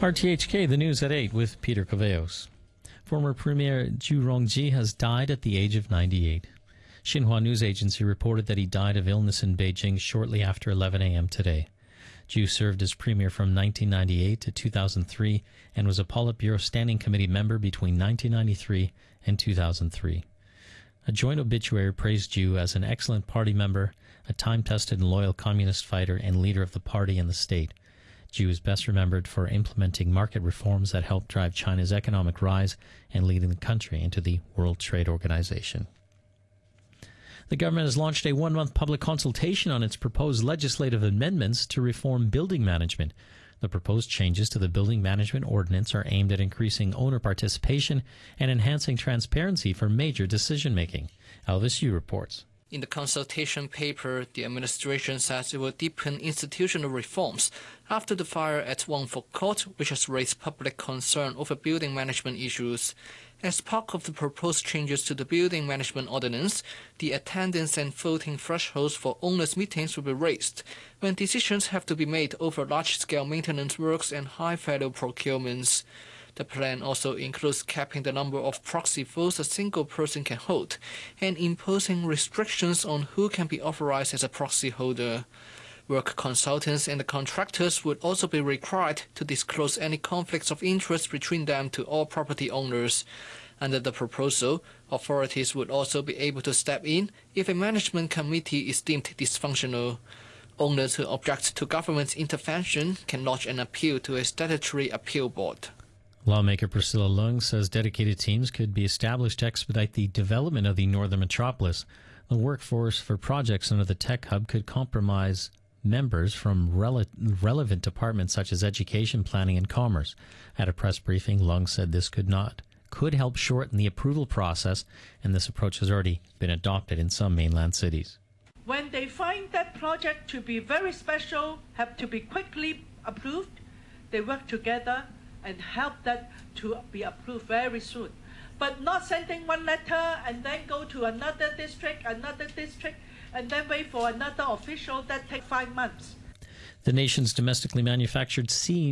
RTHK, the news at 8 with Peter Caveos. Former Premier Zhu Rongji has died at the age of 98. Xinhua News Agency reported that he died of illness in Beijing shortly after 11 a.m. today. Zhu served as premier from 1998 to 2003 and was a Politburo Standing Committee member between 1993 and 2003. A joint obituary praised Zhu as an excellent party member, a time-tested and loyal communist fighter, and leader of the party and the state. Zhu is best remembered for implementing market reforms that helped drive China's economic rise and leading the country into the World Trade Organization. The government has launched a one-month public consultation on its proposed legislative amendments to reform building management. The proposed changes to the Building Management Ordinance are aimed at increasing owner participation and enhancing transparency for major decision-making. Elvis Yu reports. In the consultation paper, the administration says it will deepen institutional reforms after the fire at Wang Fuk Court, which has raised public concern over building management issues. As part of the proposed changes to the Building Management Ordinance, the attendance and voting thresholds for owners' meetings will be raised when decisions have to be made over large-scale maintenance works and high-value procurements. The plan also includes capping the number of proxy votes a single person can hold and imposing restrictions on who can be authorized as a proxy holder. Work consultants and the contractors would also be required to disclose any conflicts of interest between them to all property owners. Under the proposal, authorities would also be able to step in if a management committee is deemed dysfunctional. Owners who object to government's intervention can lodge an appeal to a statutory appeal board. Lawmaker Priscilla Leung says dedicated teams could be established to expedite the development of the northern metropolis. The workforce for projects under the Tech Hub could compromise members from relevant departments such as education, planning, and commerce. At a press briefing, Leung said this could help shorten the approval process, and this approach has already been adopted in some mainland cities. When they find that project to be very special, have to be quickly approved, they work together and help that to be approved very soon. But not sending one letter and then go to another district, and then wait for another official. That takes 5 months. The nation's domestically manufactured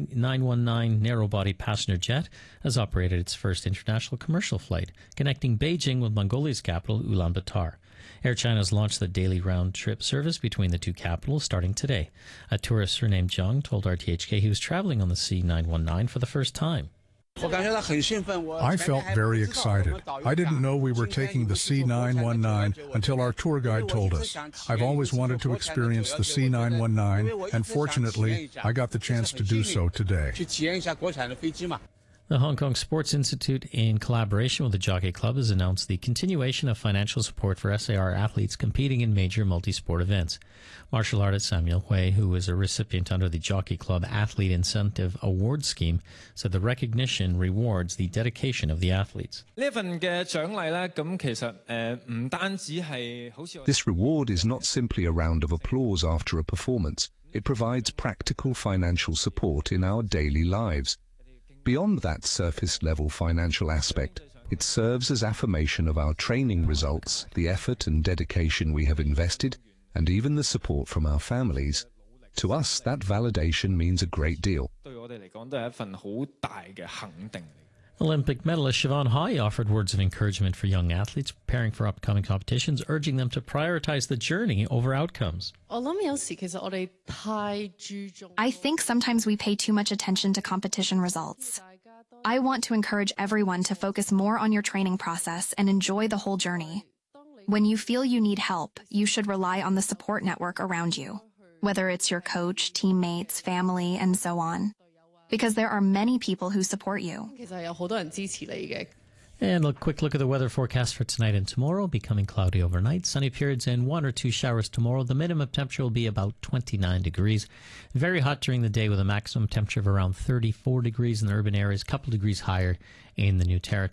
C919 narrow-body passenger jet has operated its first international commercial flight, connecting Beijing with Mongolia's capital, Ulaanbaatar. Air China has launched the daily round-trip service between the two capitals starting today. A tourist surnamed Zhang told RTHK he was traveling on the C919 for the first time. I felt very excited. I didn't know we were taking the C919 until our tour guide told us. I've always wanted to experience the C919, and fortunately, I got the chance to do so today. The Hong Kong Sports Institute, in collaboration with the Jockey Club, has announced the continuation of financial support for SAR athletes competing in major multi-sport events. Martial artist Samuel Hui, who is a recipient under the Jockey Club Athlete Incentive Award Scheme, said the recognition rewards the dedication of the athletes. This reward is not simply a round of applause after a performance. It provides practical financial support in our daily lives. Beyond that surface-level financial aspect, it serves as affirmation of our training results, the effort and dedication we have invested, and even the support from our families. To us, that validation means a great deal. Olympic medalist Siobhan Hai offered words of encouragement for young athletes preparing for upcoming competitions, urging them to prioritize the journey over outcomes. I think sometimes we pay too much attention to competition results. I want to encourage everyone to focus more on your training process and enjoy the whole journey. When you feel you need help, you should rely on the support network around you, whether it's your coach, teammates, family, and so on. Because there are many people who support you. And a quick look at the weather forecast for tonight and tomorrow. Becoming cloudy overnight, sunny periods and 1 or 2 showers tomorrow. The minimum temperature will be about 29 degrees. Very hot during the day with a maximum temperature of around 34 degrees in the urban areas, a couple degrees higher in the New Territory.